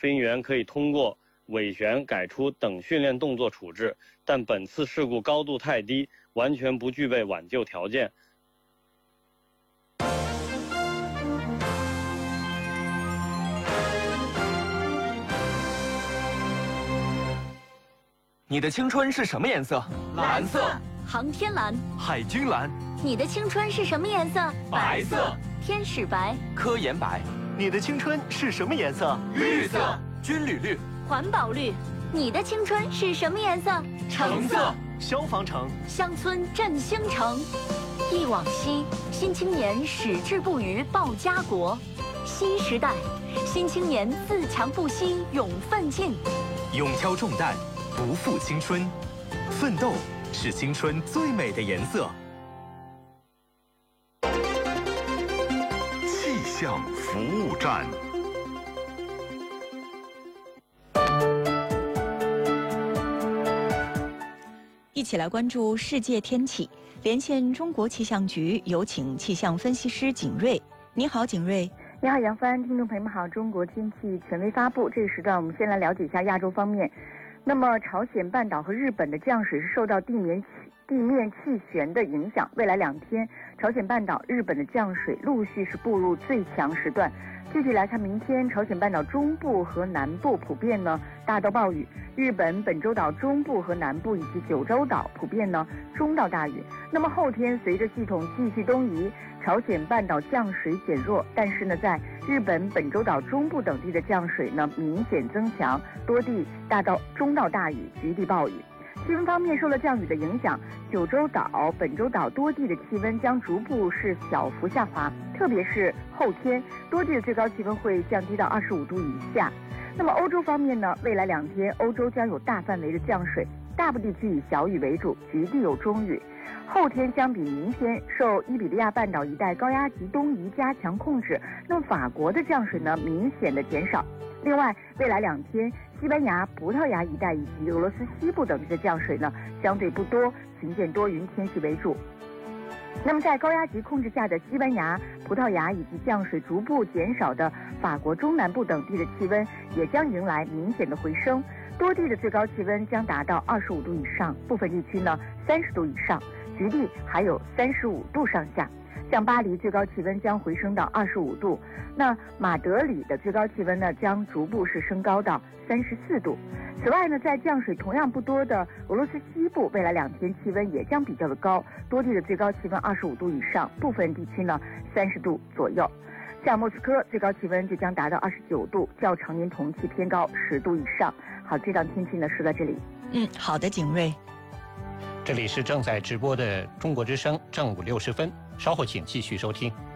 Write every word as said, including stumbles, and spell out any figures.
飞行员可以通过尾旋改出等训练动作处置，但本次事故高度太低，完全不具备挽救条件。 你的青春是什么颜色？ 蓝色。 航天蓝。 海军蓝。 你的青春是什么颜色？ 白色。 天使白。 科研白。 你的青春是什么颜色？ 绿色。 军旅绿。 环保绿。你的青春是什么颜色？ 橙色。 消防橙。 乡村振兴城。忆往昔，新青年矢志不渝报家国。新时代，新青年自强不息勇奋进。 勇挑重担，不负青春。奋斗是青春最美的颜色。 气象服务站。 一起来关注世界天气，连线中国气象局，有请气象分析师景睿。你好，景睿。 你好，杨帆，听众朋友们好。中国天气权威发布，这个时段我们先来了解一下亚洲方面。那么，朝鲜半岛和日本的降水是受到地面气地面气旋的影响，未来两天，朝鲜半岛、日本的降水陆续是步入最强时段。具体来看，明天朝鲜半岛中部和南部普遍呢大到暴雨，日本本州岛中部和南部以及九州岛普遍呢中到大雨。那么后天随着系统继续东移，朝鲜半岛降水减弱，但是呢在日本本州岛中部等地的降水呢明显增强，多地大到中到大雨，局地暴雨。气温方面，受了降雨的影响，九州岛、本州岛多地的气温将逐步是小幅下滑，特别是后天，多地的最高气温会降低到二十五度以下。那么欧洲方面呢，未来两天欧洲将有大范围的降水，大部地区以小雨为主，局地有中雨。后天相比明天，受伊比利亚半岛一带高压级东移加强控制，那么法国的降水呢明显的减少。另外，未来两天，西班牙、葡萄牙一带以及俄罗斯西部等地的降水呢，相对不多，晴见多云天气为主。那么在高压级控制下的西班牙、葡萄牙以及降水逐步减少的法国中南部等地的气温也将迎来明显的回升，多地的最高气温将达到二十五度以上，部分地区呢三十度以上，局地还有三十五度上下。像巴黎最高气温将回升到二十五度，那马德里的最高气温呢将逐步是升高到三十四度。此外呢，在降水同样不多的俄罗斯西部，未来两天气温也将比较的高，多地的最高气温二十五度以上，部分地区呢三十度左右。像莫斯科最高气温就将达到二十九度，较常年同期偏高十度以上。好，这档天气呢说到这里。 嗯，好的，景睿。 这里是正在直播的中国之声正午六十分，稍后请继续收听。